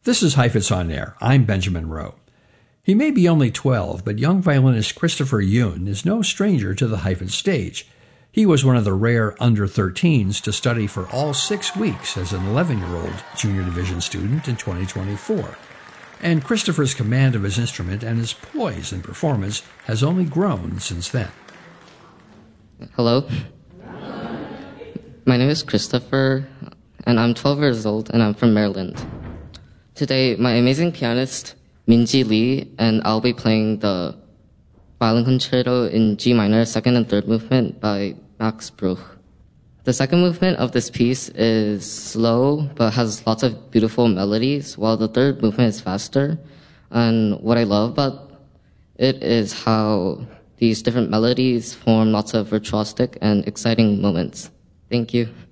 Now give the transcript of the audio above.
This is Heifetz on Air. I'm Benjamin Rowe. He may be only 12, but young violinist Christopher Yoon is no stranger to the Heifetz stage. He was one of the rare under-13s to study for all 6 weeks as an 11-year-old junior division student in 2024. And Christopher's command of his instrument and his poise and performance has only grown since then. Hello. My name is Christopher, and I'm 12 years old, and I'm from Maryland. Today, my amazing pianist, Minji Lee, and I'll be playing the violin concerto in G minor, second and third movement by Max Bruch. The second movement of this piece is slow, but has lots of beautiful melodies, while the third movement is faster. And what I love about it is how these different melodies form lots of virtuosic and exciting moments. Thank you.